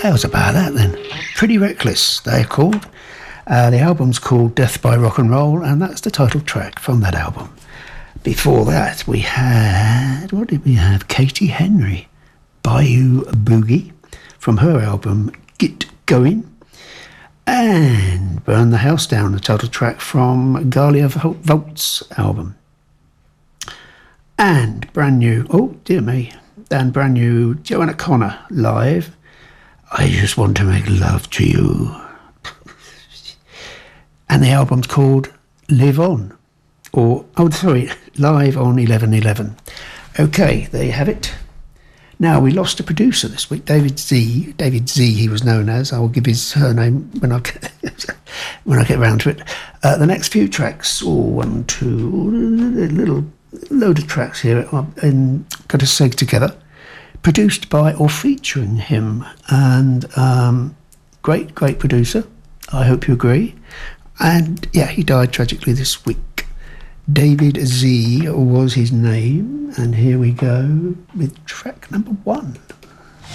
How's about that then? Pretty Reckless, they're called. The album's called Death by Rock and Roll, and that's the title track from that album. Before that, we had... what did we have? Katie Henry, Bayou Boogie, from her album Get Going. And Burn the House Down, the title track from Galia Volt's album. And brand new... oh, dear me. And brand new Joanna Connor live. I Just Want to Make Love to You. And the album's called Live On. Or, oh, sorry, Live on 11/11. Okay, there you have it. Now, we lost a producer this week, David Z. David Z, he was known as. I will give his surname when I get around to it. The next few tracks, a little load of tracks here, and got to sing together. Produced by or featuring him. And great producer. I hope you agree. And yeah, he died tragically this week. David Z was his name, and here we go with track number 1.